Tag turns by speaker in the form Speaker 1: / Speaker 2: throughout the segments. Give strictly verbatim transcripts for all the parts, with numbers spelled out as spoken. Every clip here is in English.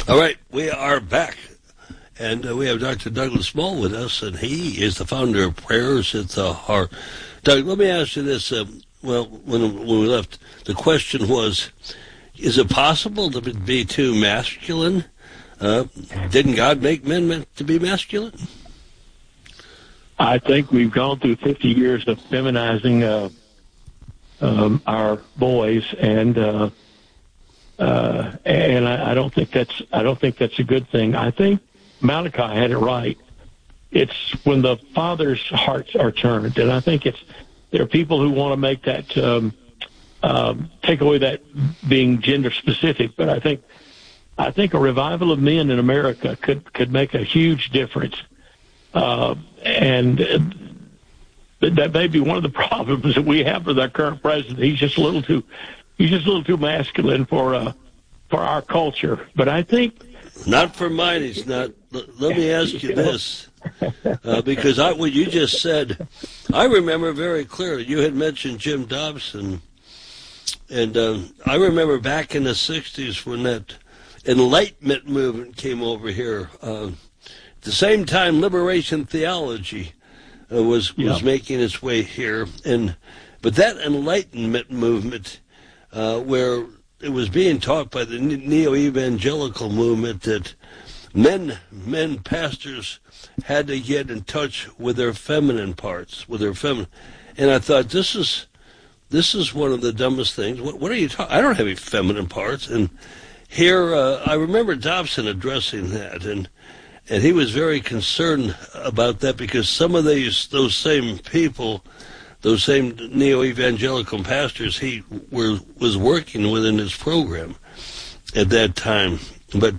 Speaker 1: All right, we are back, and uh, we have Doctor Douglas Small with us, and he is the founder of Prayers at the Heart. Doug, let me ask you this. Uh, well, when, when we left, the question was, is it possible to be too masculine? Uh, didn't God make men meant to be masculine?
Speaker 2: I think we've gone through fifty years of feminizing uh, um, our boys, and uh, uh, and I, I don't think that's I don't think that's a good thing. I think Malachi had it right. It's when the father's hearts are turned, and I think it's there are people who want to make that um, um, take away that being gender specific, but I think I think a revival of men in America could could make a huge difference. Uh, and that may be one of the problems that we have with our current president. He's just a little too, he's just a little too masculine for uh, for our culture. But I think
Speaker 1: not for mine. He's not. Let me ask you this, uh, because I, what you just said, I remember very clearly. You had mentioned Jim Dobson, and um, I remember back in the sixties when that Enlightenment movement came over here. Uh, At the same time, liberation theology uh, was yeah. was making its way here, and but that Enlightenment movement, uh, where it was being taught by the neo-evangelical movement that men men pastors had to get in touch with their feminine parts, with their feminine, and I thought this is this is one of the dumbest things. What, what are you talking? I don't have any feminine parts, and here uh, I remember Dobson addressing that, and. And he was very concerned about that because some of these, those same people, those same neo-evangelical pastors he were, was working with in his program at that time. But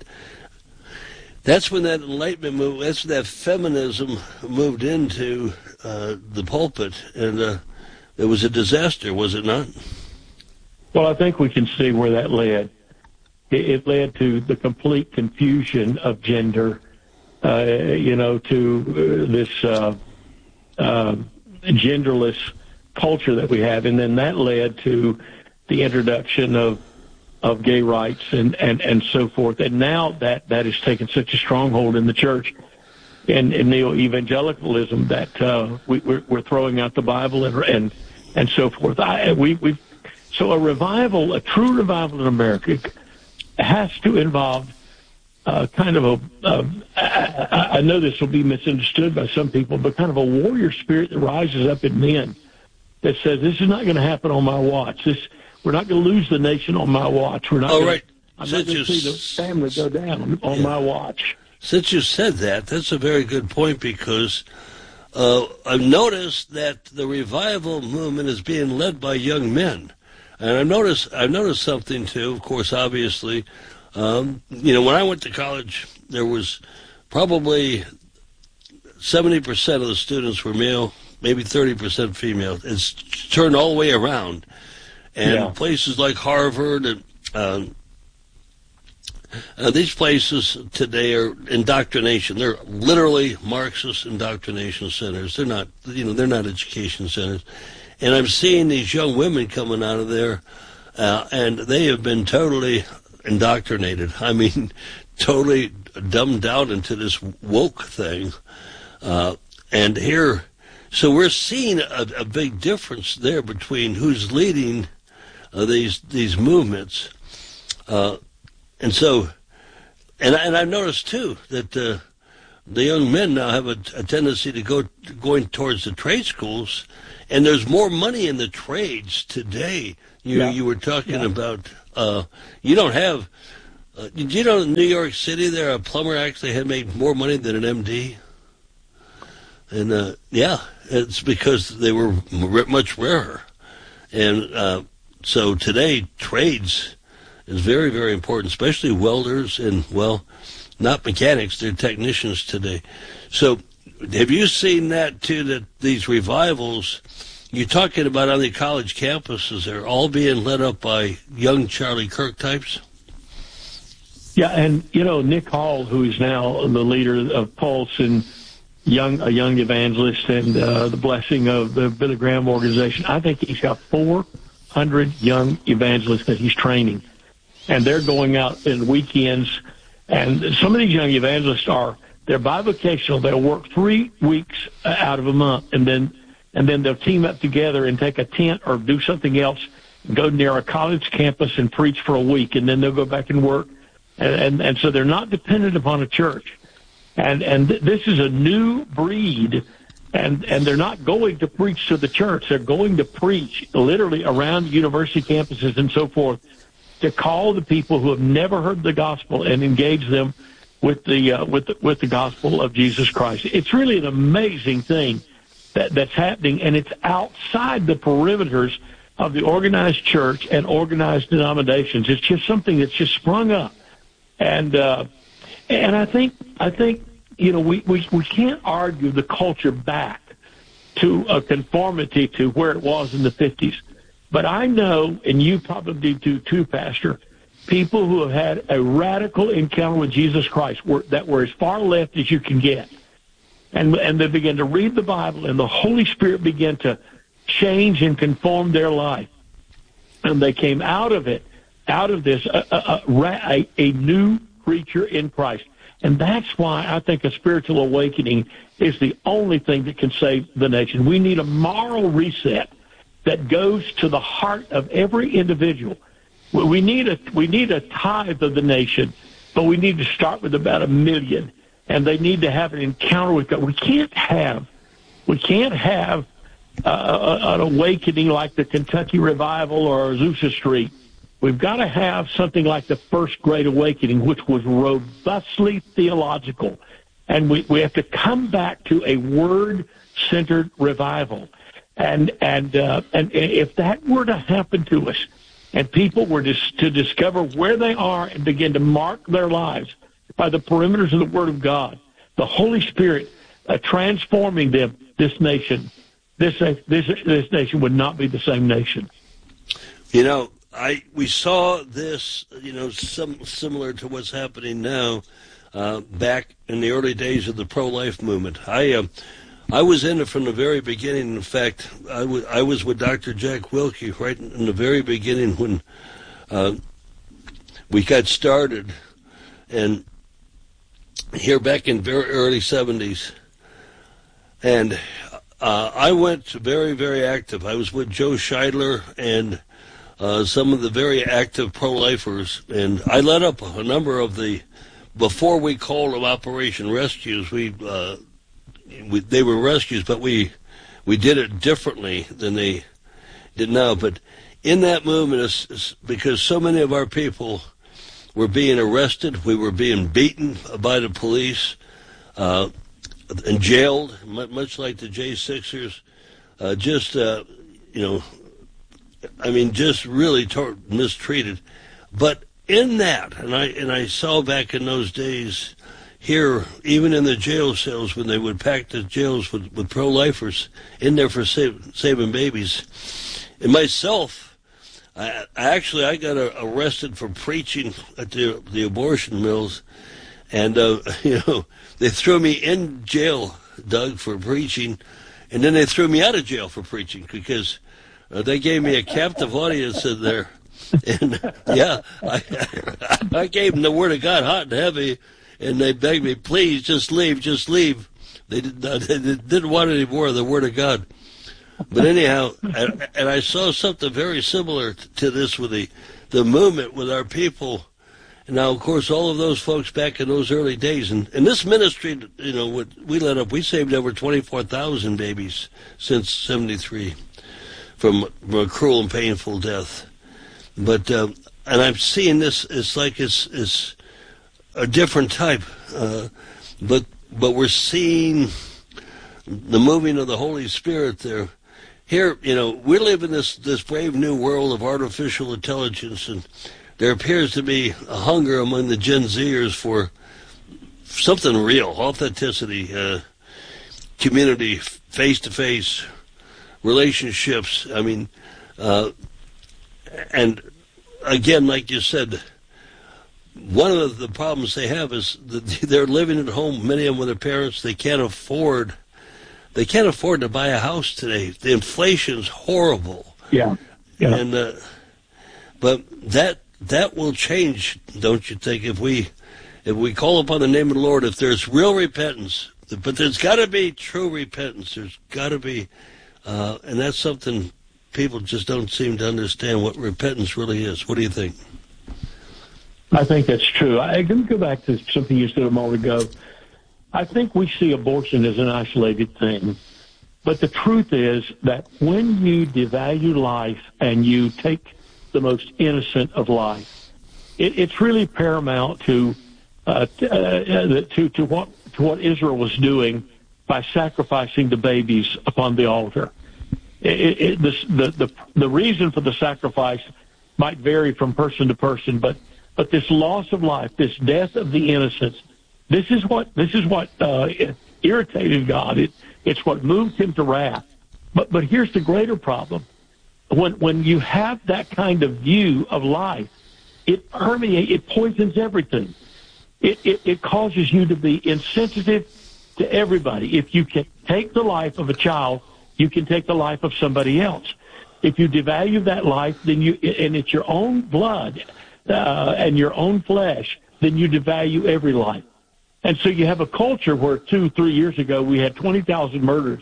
Speaker 1: that's when that Enlightenment moved, that's when that feminism moved into uh, the pulpit. And uh, it was a disaster, was it not?
Speaker 2: Well, I think we can see where that led. It, it led to the complete confusion of gender. Uh, you know, to uh, this uh, uh, genderless culture that we have. And then that led to the introduction of of gay rights and, and, and so forth. And now that, that has taken such a stronghold in the church and, and neo-evangelicalism that uh, we, we're, we're throwing out the Bible and and, and so forth. I, we, we So a revival, a true revival in America has to involve Uh, kind of a, uh, I, I know this will be misunderstood by some people, but kind of a warrior spirit that rises up in men that says, this is not going to happen on my watch. This, we're not going to lose the nation on my watch. We're not
Speaker 1: All
Speaker 2: gonna,
Speaker 1: right.
Speaker 2: I'm not going to see the family go down on yeah. my watch.
Speaker 1: Since you said that, that's a very good point because uh, I've noticed that the revival movement is being led by young men. And I've noticed, I've noticed something, too, of course, obviously. Um, you know, when I went to college, there was probably seventy percent of the students were male, maybe thirty percent female. It's turned all the way around. And yeah. places like Harvard and um, uh, these places today are indoctrination. They're literally Marxist indoctrination centers. They're not, you know, they're not education centers. And I'm seeing these young women coming out of there, uh, and they have been totally indoctrinated. I mean, totally dumbed down into this woke thing. Uh, and here, so we're seeing a, a big difference there between who's leading uh, these these movements. Uh, and so, and, and I've noticed, too, that uh, the young men now have a, a tendency to go going towards the trade schools, and there's more money in the trades today. You, yeah. you were talking yeah. about... Uh, you don't have, uh, did you know in New York City there a plumber actually had made more money than an M D? And, uh, yeah, it's because they were much rarer. And uh, so today trades is very, very important, especially welders and, well, not mechanics, they're technicians today. So have you seen that, too, that these revivals... You're talking about on the college campuses, they're all being led up by young Charlie Kirk types?
Speaker 2: Yeah, and, you know, Nick Hall, who is now the leader of Pulse and young a young evangelist and uh, the blessing of the Billy Graham organization, I think he's got four hundred young evangelists that he's training. And they're going out in weekends And some of these young evangelists are, they're bivocational. They'll work three weeks out of a month, and then and then they'll team up together and take a tent or do something else, go near a college campus and preach for a week, and then they'll go back and work. And, and, and so they're not dependent upon a church. And and th- this is a new breed, and, and they're not going to preach to the church. They're going to preach literally around university campuses and so forth to call the people who have never heard the gospel and engage them with the uh, with the, with the gospel of Jesus Christ. It's really an amazing thing that, that's happening, and it's outside the perimeters of the organized church and organized denominations. It's just something that's just sprung up, and uh, and I think I think you know we, we we can't argue the culture back to a conformity to where it was in the fifties. But I know, and you probably do too, Pastor, people who have had a radical encounter with Jesus Christ were, that were as far left as you can get. And, and they began to read the Bible, and the Holy Spirit began to change and conform their life. And they came out of it, out of this, a, a, a, a new creature in Christ. And that's why I think a spiritual awakening is the only thing that can save the nation. We need a moral reset that goes to the heart of every individual. We need a we need a tithe of the nation, but we need to start with about a million, and they need to have an encounter with God. We can't have we can't have uh, an awakening like the Kentucky Revival or Azusa Street. We've got to have something like the First Great Awakening, which was robustly theological, and we we have to come back to a word-centered revival. And and uh, and if that were to happen to us, and people were to, to discover where they are and begin to mark their lives by the perimeters of the Word of God, the Holy Spirit uh, transforming them, this nation, this this this nation would not be the same nation.
Speaker 1: You know, I we saw this, you know, some similar to what's happening now, uh, back in the early days of the pro-life movement. I. Uh, I was in it from the very beginning. In fact, I, w- I was with Doctor Jack Wilkie right in the very beginning when uh, we got started, and here back in very early seventies. And uh, I went very, very active. I was with Joe Scheidler and uh, some of the very active pro-lifers, and I led up a number of the, before we called them Operation Rescues, we... Uh, We, they were rescues, but we we did it differently than they did now. But in that movement, it's, it's because so many of our people were being arrested, we were being beaten by the police uh, and jailed, much like the J sixers. Uh, just uh, you know, I mean, just really tor- mistreated. But in that, and I and I saw back in those days. Here, even in the jail cells, when they would pack the jails with, with pro-lifers in there for save, saving babies. And myself, I, I actually, I got uh, arrested for preaching at the, the abortion mills. And, uh, you know, they threw me in jail, Doug, for preaching. And then they threw me out of jail for preaching because uh, they gave me a captive audience in there. And, yeah, I, I gave them the Word of God hot and heavy. And they begged me, please, just leave, just leave. They, did not, they didn't want any more of the Word of God. But anyhow, and, and I saw something very similar to this with the, the movement with our people. And now, of course, all of those folks back in those early days. And, and this ministry, you know, what we led up, we saved over twenty-four thousand babies since seventy-three from, from a cruel and painful death. But, uh, and I'm seeing this, it's like it's, it's, a different type, uh, but but we're seeing the moving of the Holy Spirit there. Here, you know, we live in this, this brave new world of artificial intelligence, and there appears to be a hunger among the Gen Zers for something real, authenticity, uh, community, face-to-face relationships. I mean, uh, and again, like you said, one of the problems they have is that they're living at home, many of them with their parents. They can't afford, they can't afford to buy a house today. The inflation's horrible.
Speaker 2: Yeah. yeah.
Speaker 1: And, uh, but that, that will change, don't you think, if we, if we call upon the name of the Lord, if there's real repentance, but there's got to be true repentance. There's got to be, uh, and that's something people just don't seem to understand what repentance really is. What do you think?
Speaker 2: I think that's true. I, let me go back to something you said a moment ago. I think we see abortion as an isolated thing. But the truth is that when you devalue life and you take the most innocent of life, it, it's really paramount to, uh, to, uh, to to what to what Israel was doing by sacrificing the babies upon the altar. It, it, this, the the the reason for the sacrifice might vary from person to person, but but this loss of life, this death of the innocents, this is what this is what uh, irritated God. It, It's what moved him to wrath. But but here's the greater problem. When when you have that kind of view of life, it permeates, it poisons everything. It, it, it causes you to be insensitive to everybody. If you can take the life of a child, you can take the life of somebody else. If you devalue that life, then you and it's your own blood uh, and your own flesh, then you devalue every life. And so you have a culture where two, three years ago we had twenty thousand murders,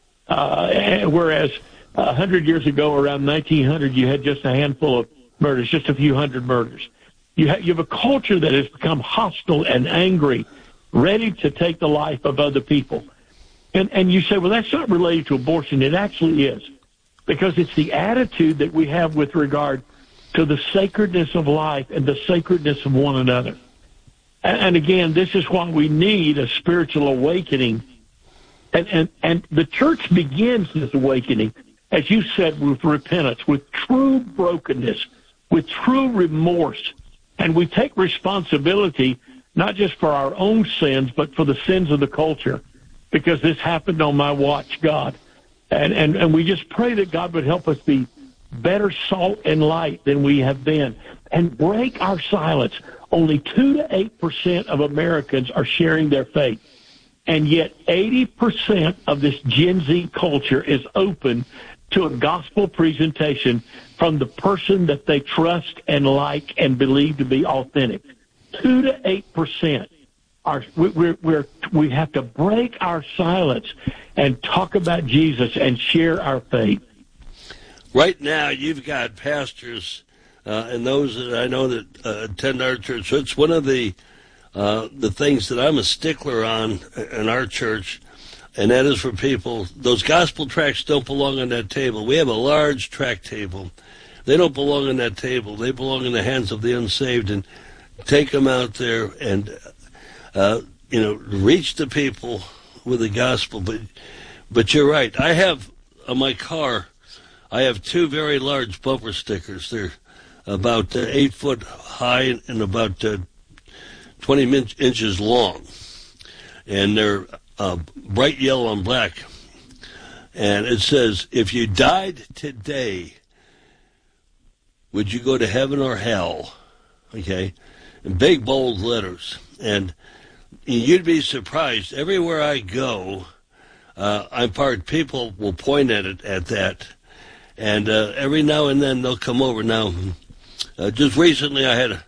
Speaker 2: uh, whereas a hundred years ago, around nineteen hundred, you had just a handful of murders, just a few hundred murders. You have, you have a culture that has become hostile and angry, ready to take the life of other people. And, and you say, well, that's not related to abortion. It actually is, because it's the attitude that we have with regard to the sacredness of life and the sacredness of one another. And again, this is why we need a spiritual awakening. And, and, and the church begins this awakening, as you said, with repentance, with true brokenness, with true remorse. And we take responsibility, not just for our own sins, but for the sins of the culture, because this happened on my watch, God. And, and, and we just pray that God would help us be better salt and light than we have been, and break our silence. Only two to eight percent of Americans are sharing their faith, and yet eighty percent of this Gen Z culture is open to a gospel presentation from the person that they trust and like and believe to be authentic. Two to eight percent are we're, we're we have to break our silence and talk about Jesus and share our faith.
Speaker 1: Right now, you've got pastors. Uh, and those that I know that uh, attend our church, so it's one of the uh, the things that I'm a stickler on in our church, and that is for people, those gospel tracts don't belong on that table. We have a large tract table. They don't belong on that table. They belong in the hands of the unsaved, and take them out there and, uh, you know, reach the people with the gospel. But, but you're right. I have, on my car, I have two very large bumper stickers. They're about uh, eight foot high and about uh, twenty inches long. And they're uh, bright yellow and black. And it says, if you died today, would you go to heaven or hell? Okay? In big, bold letters. And you'd be surprised. Everywhere I go, uh, I'm parked, people will point at it, at that. And uh, every now and then they'll come over. Now, Uh, just recently, I had a,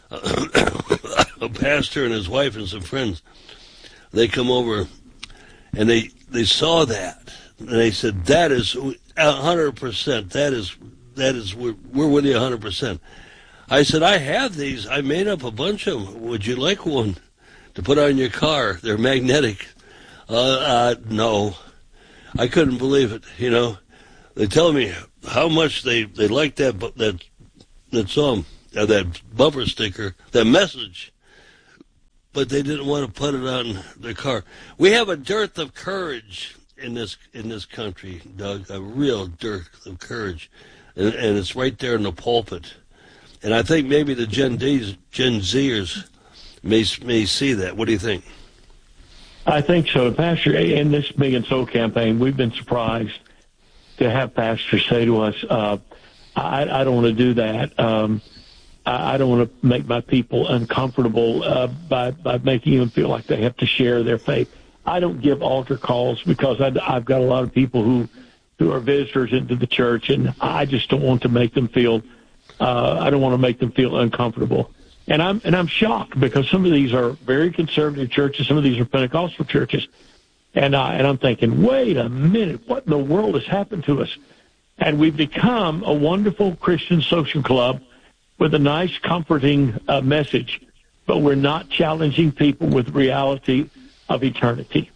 Speaker 1: a pastor and his wife and some friends. They come over, and they they saw that, and they said, "That is a hundred percent. That is that is we're, we're with you a hundred percent." I said, "I have these. I made up a bunch of them. Would you like one to put on your car? They're magnetic." Uh, uh, no, I couldn't believe it. You know, they tell me how much they they like that that. that song, uh, that bumper sticker, that message, but they didn't want to put it on their car. We have a dearth of courage in this in this country, Doug, a real dearth of courage, and, and it's right there in the pulpit. And I think maybe the Gen D's, Gen Zers may may see that. What do you think?
Speaker 2: I think so, Pastor. In this Million Soul campaign, we've been surprised to have pastors say to us, uh, I, I don't want to do that. Um, I, I don't want to make my people uncomfortable uh, by, by making them feel like they have to share their faith. I don't give altar calls because I, I've got a lot of people who, who are visitors into the church, and I just don't want to make them feel, uh, I don't want to make them feel uncomfortable. And I'm and I'm shocked because some of these are very conservative churches, some of these are Pentecostal churches, and I and I'm thinking, wait a minute, what in the world has happened to us? And we've become a wonderful Christian social club with a nice, comforting uh, message, but we're not challenging people with the reality of eternity.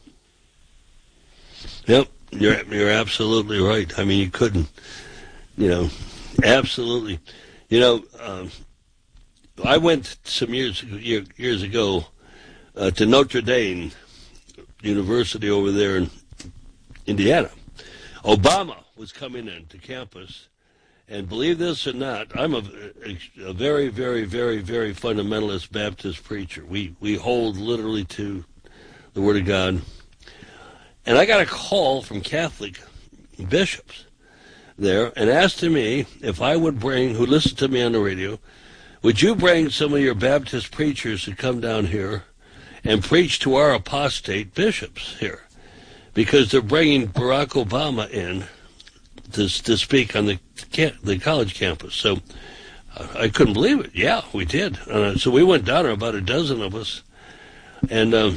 Speaker 1: Yep, you're you're absolutely right. I mean, you couldn't, you know, absolutely, you know. Um, I went some years years ago uh, to Notre Dame University over there in Indiana. Obama was coming into campus, and believe this or not, I'm a, a very, very, very, very fundamentalist Baptist preacher. We we hold literally to the Word of God. And I got a call from Catholic bishops there and asked me if I would bring, who listened to me on the radio, would you bring some of your Baptist preachers to come down here and preach to our apostate bishops here? Because they're bringing Barack Obama in to, to speak on the the college campus. So uh, I couldn't believe it. Yeah, we did. Uh, so we went down there, about a dozen of us, and um,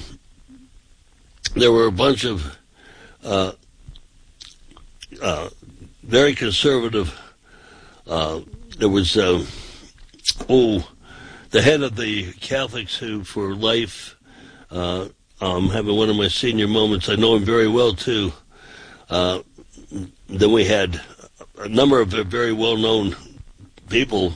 Speaker 1: there were a bunch of uh, uh, very conservative. Uh, there was... Uh, Oh, the head of the Catholics Who for Life, uh, um, having one of my senior moments. I know him very well, too. Uh, then we had a number of very well-known people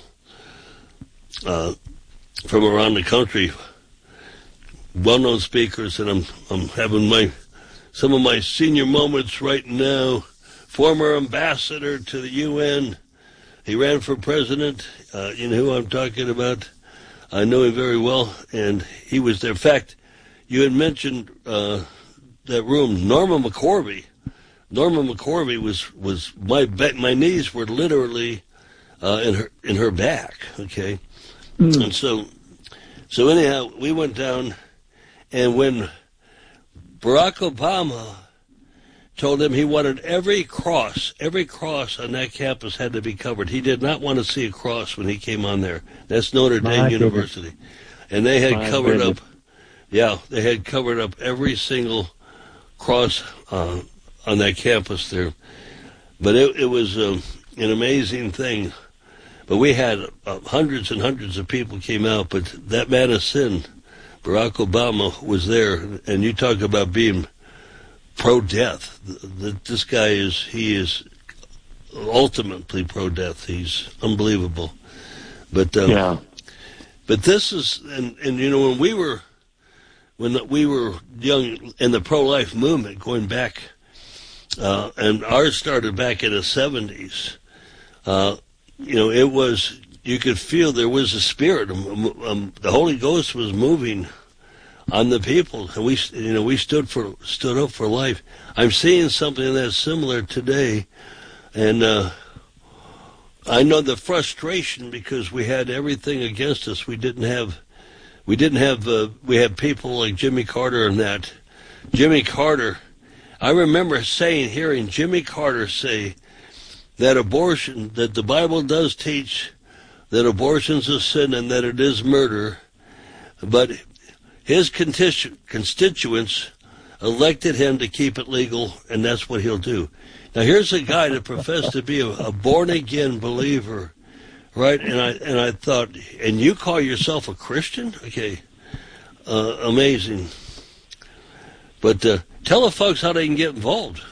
Speaker 1: uh, from around the country, well-known speakers, and I'm I'm having my some of my senior moments right now. Former ambassador to the U N. He ran for president. Uh, you know who I'm talking about. I know him very well, and he was there. In fact, you had mentioned uh, that room, Norma McCorvey. Norma McCorvey was was my my knees were literally uh, in her in her back. Okay, mm. and so so anyhow, we went down, and when Barack Obama told him he wanted every cross, every cross on that campus had to be covered. He did not want to see a cross when he came on there. That's Notre Dame My University. Goodness. And they had My covered goodness. up, yeah, they had covered up every single cross uh, on that campus there. But it, it was um, an amazing thing. But we had uh, hundreds and hundreds of people came out, but that man of sin, Barack Obama, was there. And you talk about being pro-death. This guy is, he is ultimately pro-death. He's unbelievable. But um, yeah. But this is, and, and you know, when we were, when we were young in the pro-life movement, going back, uh, and ours started back in the seventies, uh, you know, it was, you could feel there was a spirit. Um, um, the Holy Ghost was moving on the people, and we, you know, we stood for stood up for life. I'm seeing something that's similar today, and uh, I know the frustration because we had everything against us. We didn't have, we didn't have, uh, we had people like Jimmy Carter and that. Jimmy Carter, I remember saying, hearing Jimmy Carter say that abortion, that the Bible does teach that abortion's a sin and that it is murder, but his constituents elected him to keep it legal, and that's what he'll do. Now, here's a guy that professed to be a, a born-again believer, right? And I and I thought, and you call yourself a Christian? Okay, uh, amazing. But uh, tell the folks how they can get involved.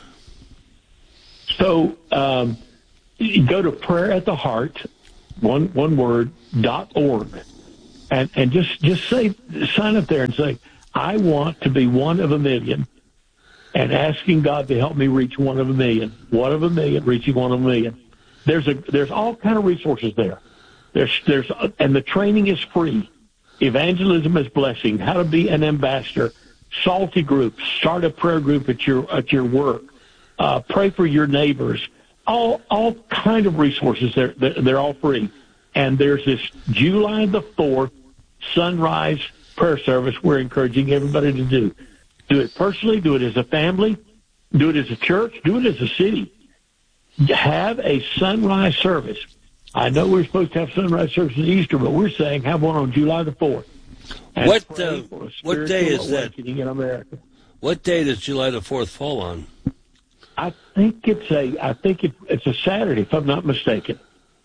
Speaker 2: So um, you go to Prayer at the Heart, one one word, dot org. And and just, just say, sign up there and say, I want to be one of a million, and asking God to help me reach one of a million. One of a million, reaching one of a million. There's a there's all kind of resources there. There's there's and the training is free. Evangelism is blessing. How to be an ambassador. Salty group. Start a prayer group at your at your work. Uh, pray for your neighbors. All all kind of resources there. They're, they're all free. And there's this July the fourth sunrise prayer service we're encouraging everybody to do. Do it personally, do it as a family, do it as a church, do it as a city. Have a sunrise service. I know we're supposed to have sunrise service at Easter, but we're saying have one on July the fourth.
Speaker 1: What uh, what day is that?
Speaker 2: In America.
Speaker 1: What day does July the fourth fall on?
Speaker 2: I think it's a I think it, it's a Saturday, if I'm not mistaken.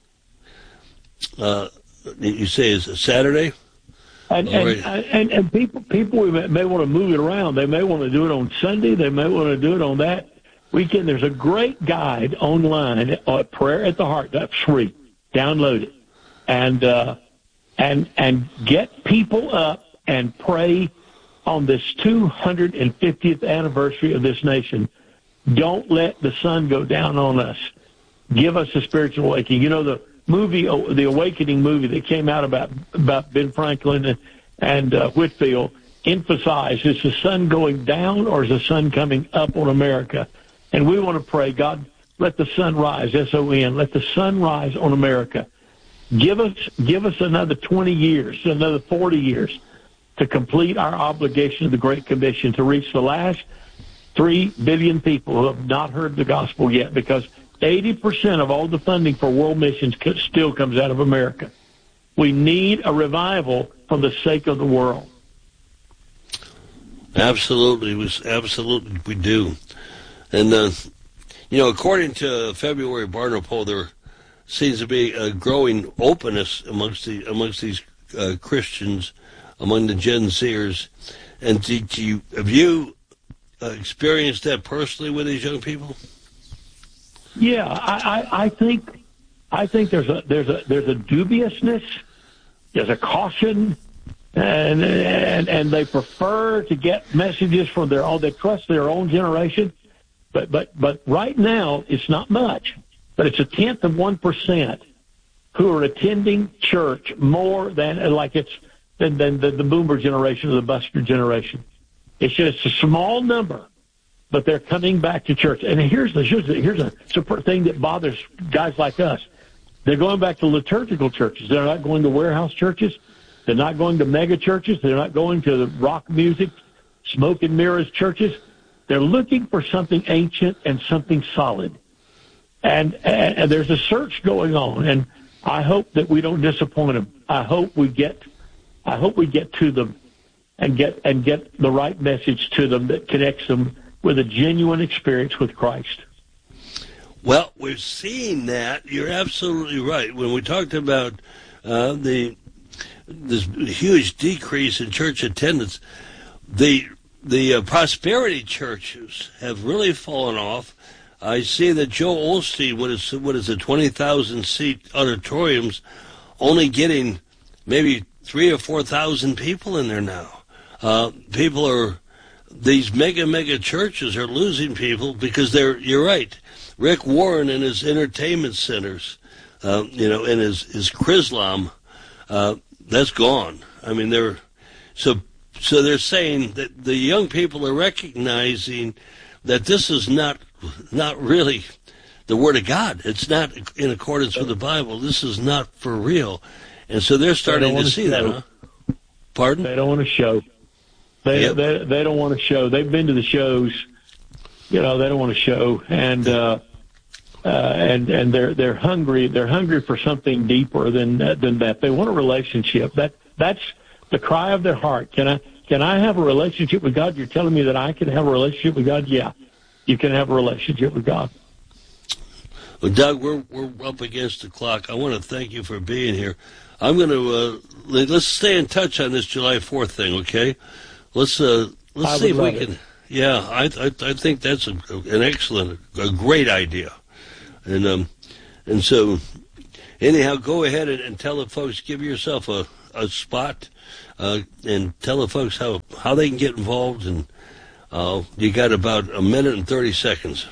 Speaker 1: Uh, you say it's a Saturday?
Speaker 2: And and, right. and and people people may, may want to move it around. They may want to do it on Sunday. They may want to do it on that weekend. There's a great guide online at Prayer at the Heart. That's free. Download it, and uh, and and get people up and pray on this two hundred fiftieth anniversary of this nation. Don't let the sun go down on us. Give us a spiritual awakening. You know the movie, the Awakening movie that came out about about Ben Franklin and, and uh, Whitefield, emphasized, is the sun going down or is the sun coming up on America? And we want to pray, God, let the sun rise, S O N, let the sun rise on America. Give us, give us another twenty years, another forty years to complete our obligation of the Great Commission, to reach the last three billion people who have not heard the gospel yet, because eighty percent of all the funding for world missions still comes out of America. We need a revival for the sake of the world.
Speaker 1: Absolutely, we, absolutely we do. And, uh, you know, according to February Barna poll, there seems to be a growing openness amongst the amongst these uh, Christians, among the Gen Zers. And do, do you, have you uh, experienced that personally with these young people?
Speaker 2: Yeah, I, I, I think I think there's a there's a there's a dubiousness, there's a caution, and and and they prefer to get messages from their own. They trust their own generation, but but but right now it's not much, but it's a tenth of one percent who are attending church more than like it's than than the, the Boomer generation or the Buster generation. It's just a small number. But they're coming back to church. And here's the here's a, here's a thing that bothers guys like us. They're going back to liturgical churches. They're not going to warehouse churches. They're not going to mega churches. They're not going to the rock music, smoke and mirrors churches. They're looking for something ancient and something solid. And, and, and there's a search going on. And I hope that we don't disappoint them. I hope we get, I hope we get to them and get and get the right message to them that connects them with a genuine experience with Christ.
Speaker 1: Well, we're seeing that. You're absolutely right. When we talked about uh, the this huge decrease in church attendance, the the uh, prosperity churches have really fallen off. I see that Joel Osteen, what is what is it, twenty thousand seat auditoriums, only getting maybe three or four thousand people in there now. Uh, people are. These mega, mega churches are losing people because they're, you're right, Rick Warren and his entertainment centers, uh, you know, and his, his Chrislam, uh, that's gone. I mean, they're, so, so they're saying that the young people are recognizing that this is not, not really the Word of God. It's not in accordance with the Bible. This is not for real. And so they're starting to see that, huh? Pardon?
Speaker 2: They don't want to show. They,
Speaker 1: yep.
Speaker 2: they they don't want to show. They've been to the shows, you know. They don't want to show, and uh, uh, and and they're they're hungry. They're hungry for something deeper than than that. They want a relationship. That that's the cry of their heart. Can I can I have a relationship with God? You're telling me that I can have a relationship with God? Yeah, you can have a relationship with God.
Speaker 1: Well, Doug, we're we're up against the clock. I want to thank you for being here. I'm going to uh, let's stay in touch on this July fourth thing, okay? Let's uh, let's see if we can. It. Yeah, I, I I think that's a, an excellent, a great idea, and um, and so anyhow, go ahead and, and tell the folks, give yourself a, a spot, uh, and tell the folks how, how they can get involved, and uh, you got about a minute and thirty seconds.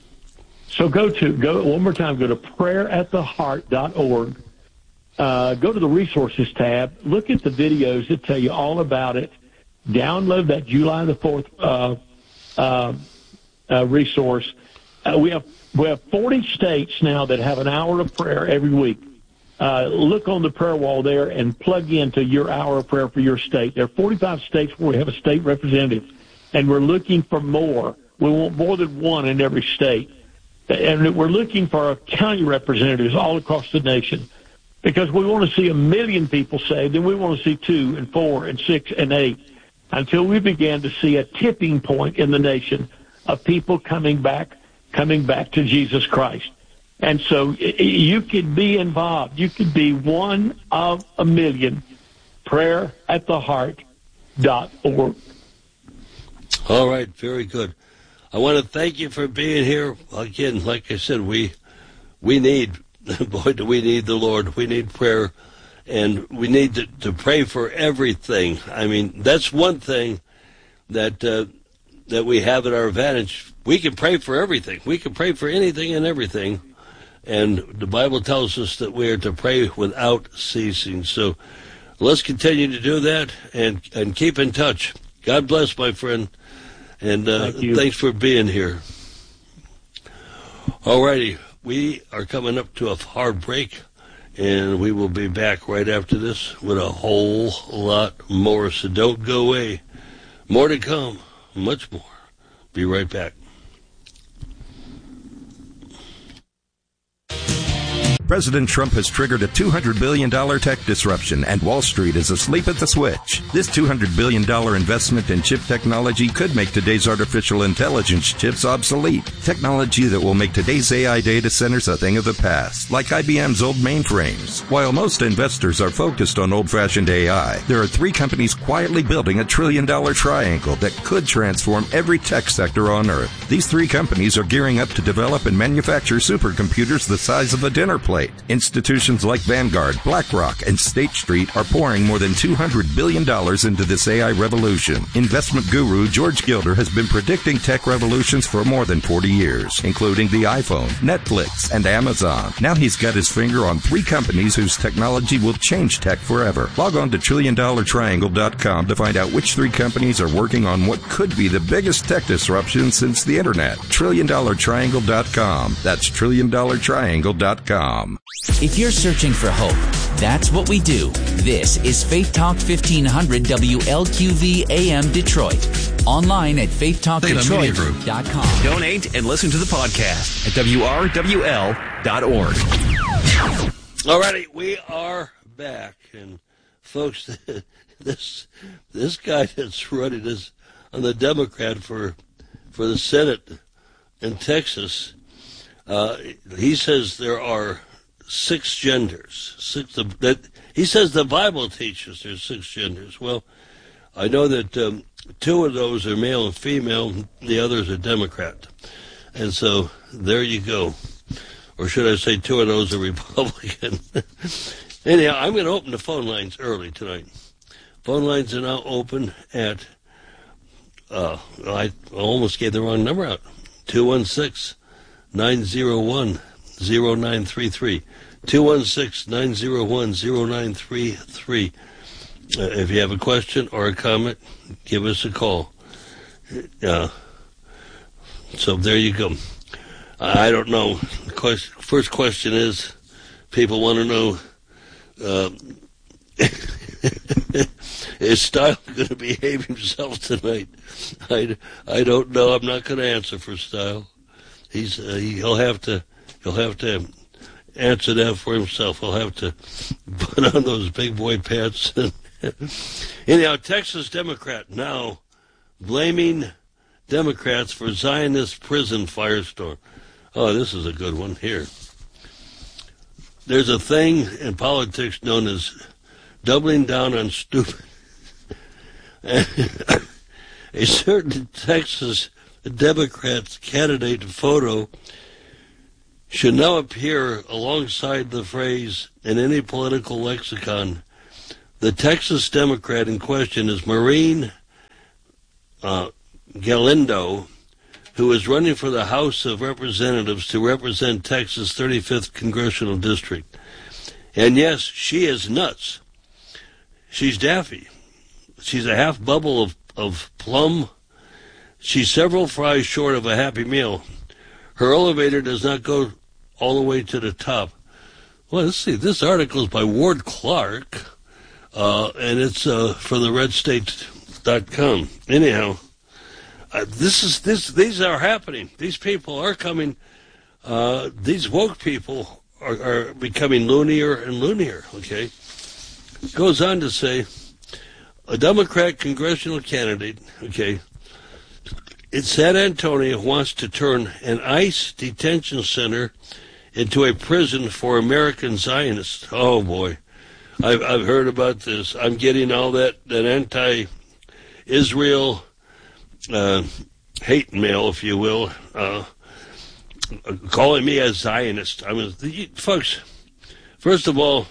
Speaker 2: So go to go one more time. Go to prayer at the heart dot org. Uh, go to the resources tab. Look at the videos that tell you all about it. Download that July the fourth uh, uh, uh, resource. Uh, we have we have forty states now that have an hour of prayer every week. Uh, look on the prayer wall there and plug into your hour of prayer for your state. There are forty-five states where we have a state representative, and we're looking for more. We want more than one in every state. And we're looking for our county representatives all across the nation, because we want to see a million people saved, and we want to see two and four and six and eight, until we begin to see a tipping point in the nation of people coming back, coming back to Jesus Christ. And so you could be involved. You could be one of a million. prayer at the heart dot org.
Speaker 1: All right, very good. I want to thank you for being here. Again, like I said, we we need, boy, do we need the Lord. We need prayer, and we need to, to pray for everything. I mean, that's one thing that uh, that we have at our advantage. We can pray for everything. We can pray for anything and everything, and the Bible tells us that we are to pray without ceasing. So let's continue to do that and, and keep in touch. God bless, my friend. And uh,
Speaker 2: Thank
Speaker 1: thanks for being here. All righty. We are coming up to a hard break, and we will be back right after this with a whole lot more. So don't go away. More to come. Much more. Be right back.
Speaker 3: President Trump has triggered a two hundred billion dollars tech disruption, and Wall Street is asleep at the switch. This two hundred billion dollars investment in chip technology could make today's artificial intelligence chips obsolete. Technology that will make today's A I data centers a thing of the past, like I B M's old mainframes. While most investors are focused on old-fashioned A I, there are three companies quietly building a trillion-dollar triangle that could transform every tech sector on Earth. These three companies are gearing up to develop and manufacture supercomputers the size of a dinner plate. Institutions like Vanguard, BlackRock, and State Street are pouring more than two hundred billion dollars into this A I revolution. Investment guru George Gilder has been predicting tech revolutions for more than forty years, including the iPhone, Netflix, and Amazon. Now he's got his finger on three companies whose technology will change tech forever. Log on to trillion dollar triangle dot com to find out which three companies are working on what could be the biggest tech disruption since the Internet. trillion dollar triangle dot com. That's trillion dollar triangle dot com.
Speaker 4: If you're searching for hope, that's what we do. This is Faith Talk fifteen hundred W L Q V A M Detroit. Online at faith talk detroit dot com.
Speaker 5: Donate and listen to the podcast at W R W L dot org.
Speaker 1: All righty, we are back. And folks, this this guy that's running this on the Democrat for for the Senate in Texas, uh, he says there are six genders. Six that he says the Bible teaches there's six genders. Well, I know that um, two of those are male and female. The others are Democrat, and so there you go. Or should I say, two of those are Republican. Anyhow, I'm going to open the phone lines early tonight. Phone lines are now open at. Uh, I almost gave the wrong number out. Two one six nine zero one zero nine three three. two one six nine zero one zero nine three three. Uh, if you have a question or a comment, give us a call. Uh, so there you go. I don't know. The question, first question is, people want to know, uh, is Style going to behave himself tonight? I, I don't know. I'm not going to answer for Style. He's uh, he'll have to he'll have to answer that for himself. He'll have to put on those big boy pants. Anyhow, Texas Democrat now blaming Democrats for Zionist prison firestorm. Oh, this is a good one here. There's a thing in politics known as doubling down on stupid. A certain Texas Democrats candidate photo should now appear alongside the phrase in any political lexicon. The Texas Democrat in question is Maureen uh, Galindo, who is running for the House of Representatives to represent Texas' thirty-fifth Congressional District. And yes, she is nuts. She's daffy. She's a half bubble of, of plum. She's several fries short of a Happy Meal. Her elevator does not go all the way to the top. Well, let's see. This article is by Ward Clark, uh, and it's uh, for the red state dot com. Anyhow, uh, this is this. These are happening. These people are coming. Uh, uh, these woke people are, are becoming loonier and loonier, okay? It goes on to say, a Democrat congressional candidate, okay, in San Antonio wants to turn an ICE detention center into a prison for American Zionists. Oh, boy. I've, I've heard about this. I'm getting all that, that anti-Israel uh, hate mail, if you will, uh, calling me a Zionist. I mean, folks, first of all,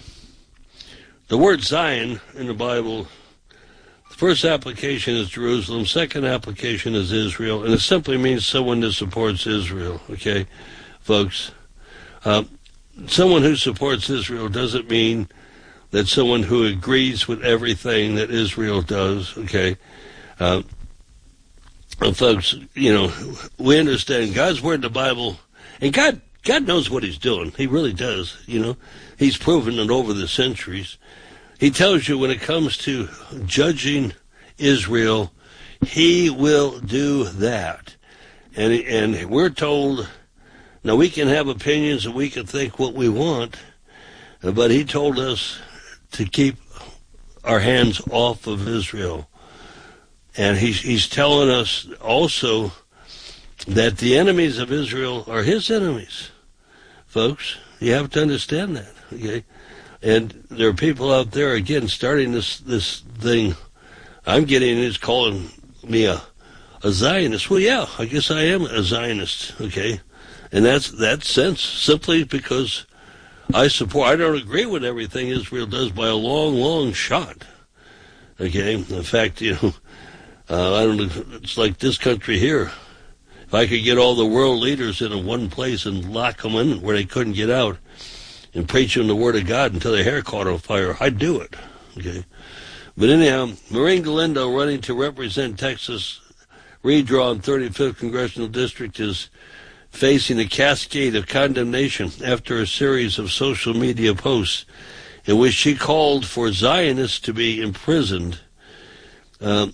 Speaker 1: the word Zion in the Bible, the first application is Jerusalem, second application is Israel, and it simply means someone that supports Israel, okay, folks? Uh, someone who supports Israel doesn't mean that someone who agrees with everything that Israel does, okay? Uh, well, folks, you know, we understand God's word in the Bible, and God God knows what he's doing. He really does, you know. He's proven it over the centuries. He tells you when it comes to judging Israel, he will do that. And and we're told, now we can have opinions and we can think what we want, but he told us to keep our hands off of Israel. And he's, he's telling us also that the enemies of Israel are his enemies. Folks, you have to understand that, okay? And there are people out there, again, starting this, this thing. I'm getting is calling me a, a Zionist. Well, yeah, I guess I am a Zionist, okay? And that's that sense, simply because I support, I don't agree with everything Israel does by a long, long shot, okay? In fact, you know, uh, I don't know, it's like this country here. If I could get all the world leaders in one place and lock them in where they couldn't get out and preach them the Word of God until their hair caught on fire, I'd do it. Okay, but anyhow, Maureen Galindo, running to represent Texas redrawn thirty-fifth Congressional District, is facing a cascade of condemnation after a series of social media posts in which she called for Zionists to be imprisoned. Uh,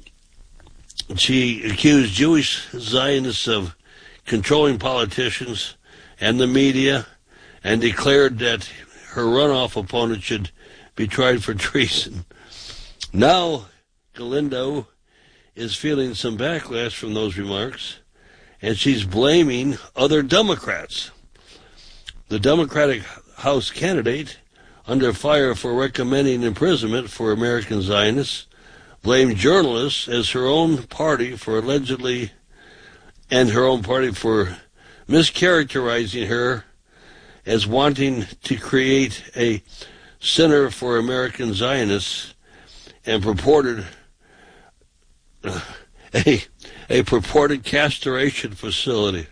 Speaker 1: She accused Jewish Zionists of controlling politicians and the media and declared that her runoff opponent should be tried for treason. Now, Galindo is feeling some backlash from those remarks, and she's blaming other Democrats. The Democratic House candidate, under fire for recommending imprisonment for American Zionists, blamed journalists as her own party for allegedly, and her own party for mischaracterizing her as wanting to create a Center for American Zionists and purported uh, a a purported castration facility.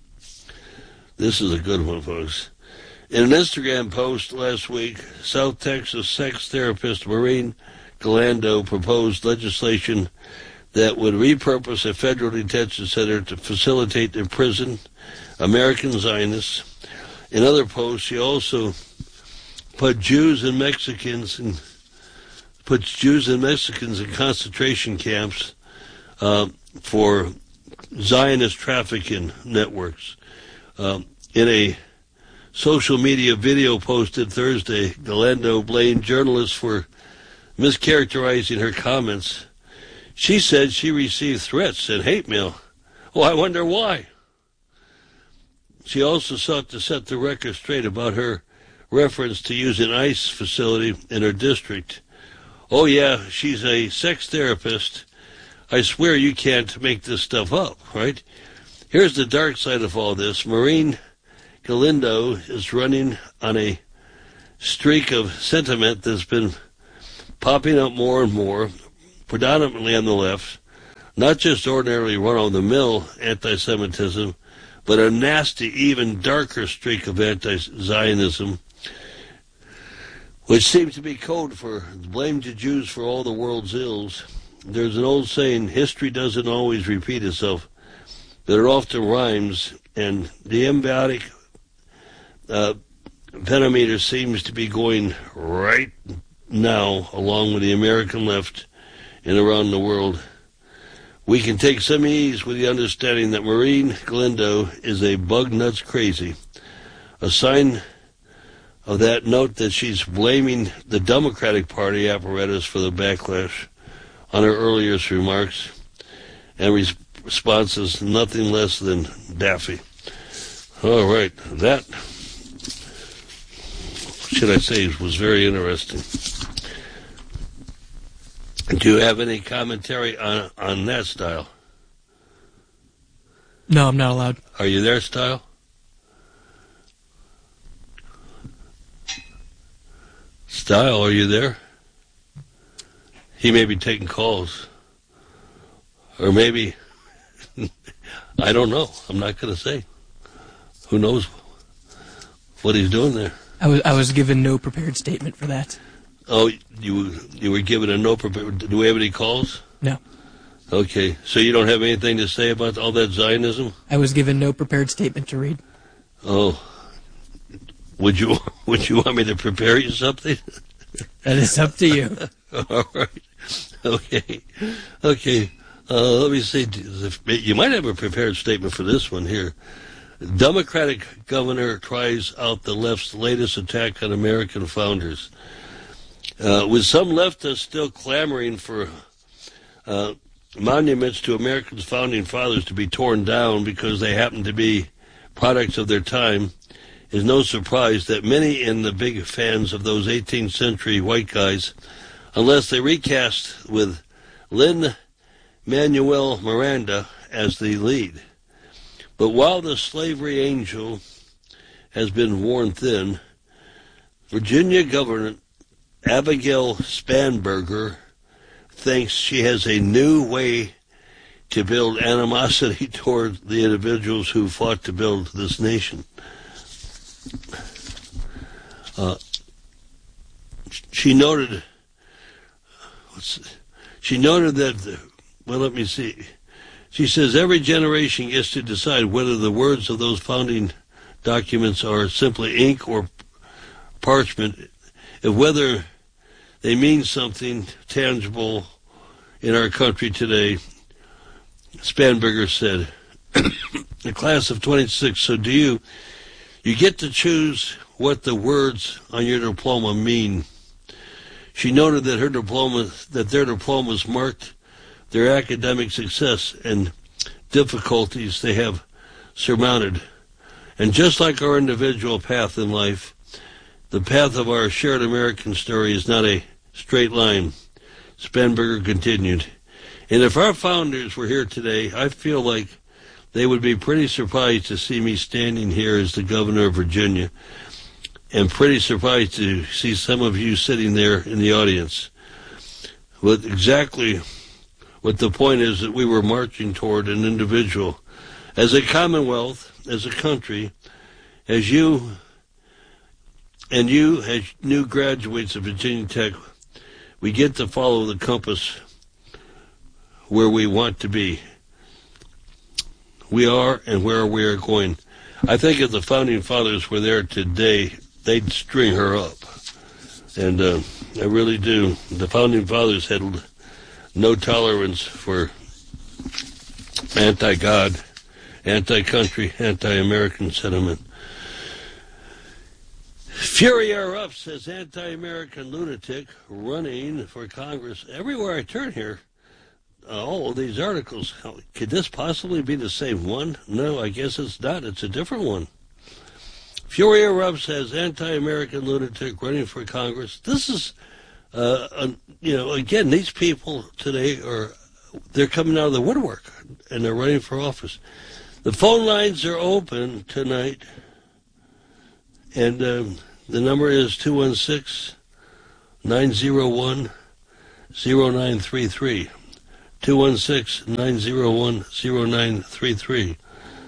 Speaker 1: This is a good one, folks. In an Instagram post last week, South Texas sex therapist Maureen Galindo proposed legislation that would repurpose a federal detention center to facilitate and imprison American Zionists. In other posts, she also put Jews and Mexicans in, puts Jews and Mexicans in concentration camps uh, for Zionist trafficking networks. Um, in a social media video posted Thursday, Galindo blamed journalists for mischaracterizing her comments. She said she received threats and hate mail. Oh, I wonder why. She also sought to set the record straight about her reference to use an ICE facility in her district. Oh, yeah, she's a sex therapist. I swear you can't make this stuff up, right? Here's the dark side of all this. Maureen Galindo is running on a streak of sentiment that's been popping up more and more, predominantly on the left, not just ordinarily run-of-the-mill anti-Semitism, but a nasty, even darker streak of anti-Zionism, which seems to be code for blame to Jews for all the world's ills. There's an old saying, history doesn't always repeat itself, but it often rhymes, and the embiotic uh, pentameter seems to be going right now, along with the American left and around the world. We can take some ease with the understanding that Maureen Galindo is a bug nuts crazy, a sign of that, note that she's blaming the Democratic Party apparatus for the backlash on her earlier remarks, and res- responses nothing less than daffy. All right, that, should I say, was very interesting. Do you have any commentary on on that, Style?
Speaker 6: No, I'm not allowed.
Speaker 1: Are you there, Style? Style, are you there? He may be taking calls. Or maybe, I don't know. I'm not going to say. Who knows what he's doing there?
Speaker 6: I was I was given no prepared statement for that.
Speaker 1: Oh, you you were given a no prepared. Do we have any calls?
Speaker 6: No.
Speaker 1: Okay, so you don't have anything to say about all that Zionism?
Speaker 6: I was given no prepared statement to read.
Speaker 1: Oh, would you would you want me to prepare you something?
Speaker 6: That is up to you.
Speaker 1: All right. Okay. Okay. Uh, let me see. You might have a prepared statement for this one here. Democratic governor tries out the left's latest attack on American founders. Uh, with some leftists still clamoring for uh, monuments to America's founding fathers to be torn down because they happen to be products of their time, it's no surprise that many in the big fans of those eighteenth century white guys, unless they recast with Lin-Manuel Miranda as the lead. But while the slavery angel has been worn thin, Virginia Governor Abigail Spanberger thinks she has a new way to build animosity toward the individuals who fought to build this nation. Uh, she noted, she noted that, well, let me see. She says every generation gets to decide whether the words of those founding documents are simply ink or parchment, if whether they mean something tangible in our country today. Spanberger said, the class of twenty-six, so do you, you get to choose what the words on your diploma mean. She noted that her diploma, that their diplomas marked their academic success and difficulties they have surmounted. And just like our individual path in life, the path of our shared American story is not a straight line. Spanberger continued, and if our founders were here today, I feel like they would be pretty surprised to see me standing here as the governor of Virginia, and pretty surprised to see some of you sitting there in the audience. With exactly what the point is that we were marching toward an individual. As a commonwealth, as a country, as you and you as new graduates of Virginia Tech, we get to follow the compass where we want to be. We are and where we are going. I think if the founding fathers were there today, they'd string her up. And uh, I really do. The founding fathers had no tolerance for anti-God, anti-country, anti-American sentiment. Fury erupts says anti-American lunatic running for Congress. Everywhere I turn here, uh, all of these articles, could this possibly be the same one? No, I guess it's not. It's a different one. Fury erupts as anti-American lunatic running for Congress. This is, uh, a, you know, again, these people today are, they're coming out of the woodwork and they're running for office. The phone lines are open tonight, and um, the number is two one six, nine zero one, zero nine three three. two one six, nine zero one, zero nine three three.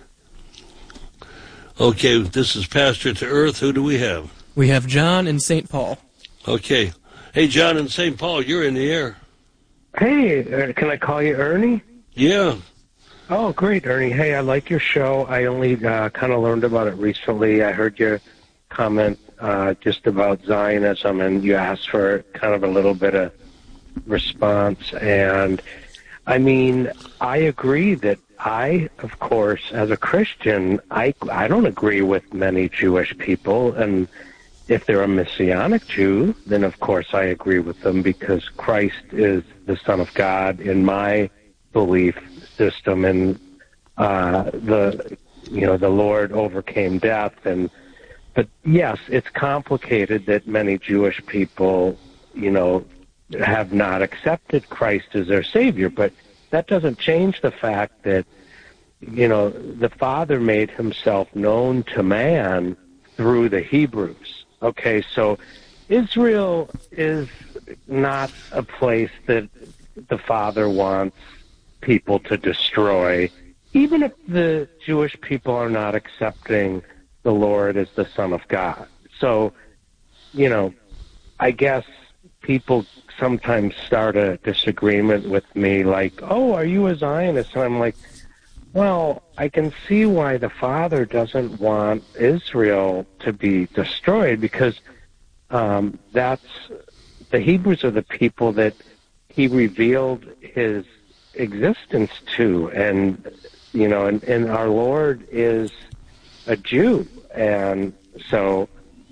Speaker 1: Okay, this is Pastor to Earth. Who do we have?
Speaker 6: We have John in Saint Paul.
Speaker 1: Okay. Hey, John in Saint Paul, you're in the air.
Speaker 7: Hey, uh, can I call you Ernie?
Speaker 1: Yeah.
Speaker 7: Oh, great, Ernie. Hey, I like your show. I only uh, kind of learned about it recently. I heard your comment uh, just about Zionism, and you asked for kind of a little bit of response. And, I mean, I agree that I, of course, as a Christian, I, I don't agree with many Jewish people. And if they're a Messianic Jew, then of course I agree with them because Christ is the Son of God in my belief system. And uh, the, you know, the Lord overcame death. And But yes, it's complicated that many Jewish people, you know, have not accepted Christ as their Savior. But that doesn't change the fact that, you know, the Father made himself known to man through the Hebrews. Okay, so Israel is not a place that the Father wants people to destroy, even if the Jewish people are not accepting the Lord as the Son of God. So, you know, I guess people sometimes start a disagreement with me like, oh, are you a Zionist? And I'm like, well, I can see why the Father doesn't want Israel to be destroyed because um, that's the Hebrews are the people that he revealed his existence to. And, you know, and, and our Lord is a Jew. And so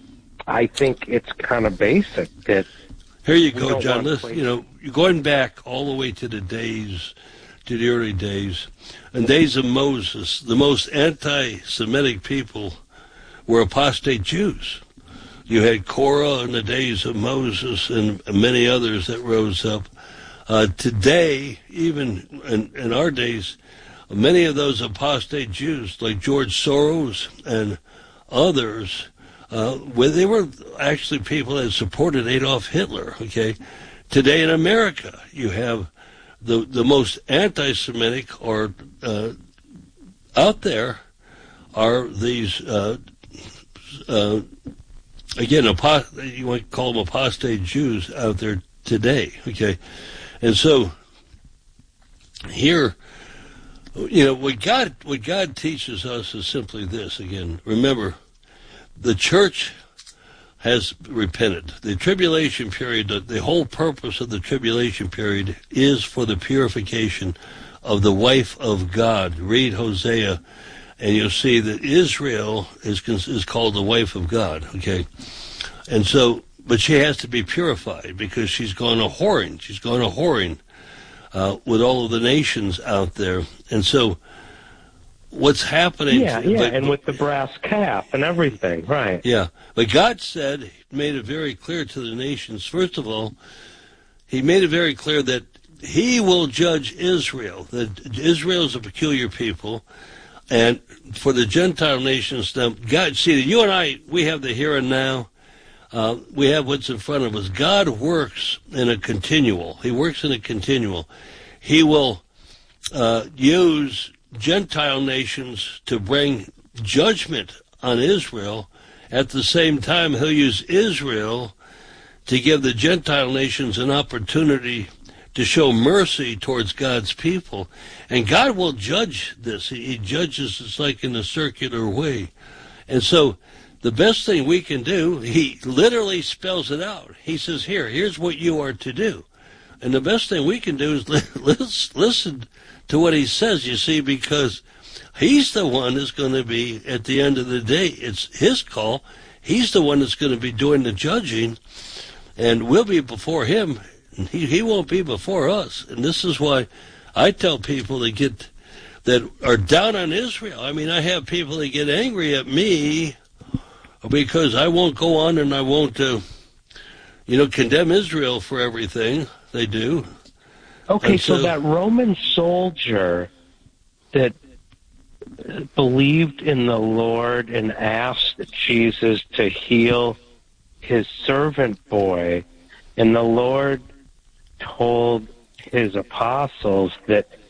Speaker 7: I think it's kind of basic that.
Speaker 1: Here you go, John. Listen, you know, you're going back all the way to the days, to the early days, and days of Moses. The most anti-Semitic people were apostate Jews. You had Korah in the days of Moses and many others that rose up. Uh, today, even in, in our days, many of those apostate Jews, like George Soros and others, uh, where they were actually people that supported Adolf Hitler. Okay, today in America, you have the the most anti-Semitic or uh, out there are these uh, uh, again apost- you might call them apostate Jews out there today. Okay, and so here. You know, what God what God teaches us is simply this. Again, remember, the church has repented. The tribulation period, the, the whole purpose of the tribulation period is for the purification of the wife of God. Read Hosea, and you'll see that Israel is is called the wife of God, okay? And so, but she has to be purified because she's gone a whoring. She's gone a whoring. Uh, with all of the nations out there. And so what's happening...
Speaker 7: Yeah,
Speaker 1: to,
Speaker 7: yeah,
Speaker 1: but,
Speaker 7: and with the brass calf and everything, right.
Speaker 1: Yeah, but God said, made it very clear to the nations, first of all, he made it very clear that he will judge Israel, that Israel is a peculiar people, and for the Gentile nations, now, God, see, you and I, we have the here and now. Uh, we have what's in front of us. God works in a continual. He works in a continual. He will uh, use Gentile nations to bring judgment on Israel. At the same time, he'll use Israel to give the Gentile nations an opportunity to show mercy towards God's people. And God will judge this. He, he judges it's like in a circular way. And so the best thing we can do, he literally spells it out. He says, here, here's what you are to do. And the best thing we can do is li- listen to what he says, you see, because he's the one that's going to be, at the end of the day, it's his call. He's the one that's going to be doing the judging, and we'll be before him. He, he won't be before us. And this is why I tell people that get that are down on Israel. I mean, I have people that get angry at me because I won't go on and I won't, uh, you know, condemn Israel for everything they do.
Speaker 7: Okay, so, so that Roman soldier that believed in the Lord and asked Jesus to heal his servant boy, and the Lord told his apostles that